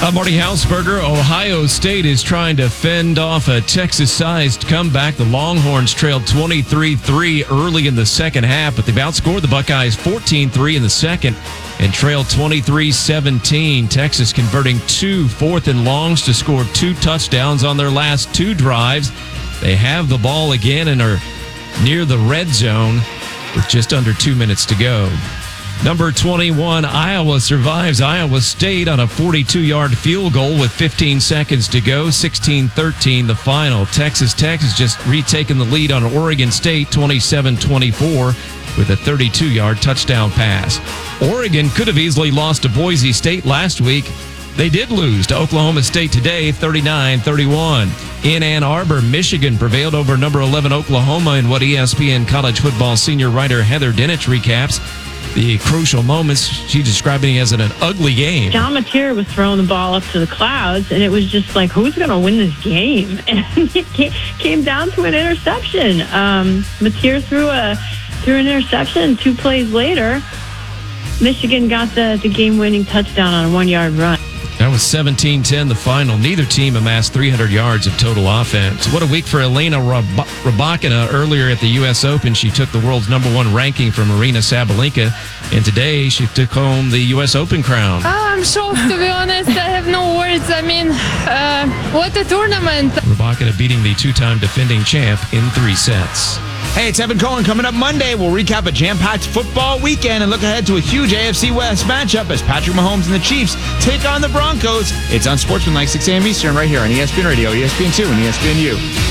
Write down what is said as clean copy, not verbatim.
Marty Hausberger. Ohio State is trying to fend off a Texas-sized comeback. The Longhorns trailed 23-3 early in the second half, but they've outscored the Buckeyes 14-3 in the second and trailed 23-17. Texas converting 2 4th and longs to score 2 touchdowns on their last 2 drives. They have the ball again and are near the red zone with just under 2 minutes to go. Number 21, Iowa survives Iowa State on a 42-yard field goal with 15 seconds to go. 16-13 the final. Texas Tech has just retaken the lead on Oregon State 27-24 with a 32-yard touchdown pass. Oregon could have easily lost to Boise State last week. They did lose to Oklahoma State today, 39-31. In Ann Arbor, Michigan prevailed over number 11 Oklahoma in what ESPN college football senior writer Heather Dinich recaps the crucial moments. She's describing it as an ugly game. John Mateer was throwing the ball up to the clouds, and it was just like, who's going to win this game? And it came down to an interception. Mateer threw an interception. 2 plays later, Michigan got the game-winning touchdown on a 1-yard run. That was 17-10 the final. Neither team amassed 300 yards of total offense. What a week for Elena Rybakina. Earlier at the U.S. Open, she took the world's #1 ranking from Aryna Sabalenka, and today she took home the U.S. Open crown. I'm shocked, to be honest. I have no words. I mean, what a tournament. Rybakina beating the 2-time defending champ in 3 sets. Hey, it's Evan Cohen. Coming up Monday, we'll recap a jam-packed football weekend and look ahead to a huge AFC West matchup as Patrick Mahomes and the Chiefs take on the Broncos. It's on Sportsmanlike 6 a.m. Eastern right here on ESPN Radio, ESPN2, and ESPNU.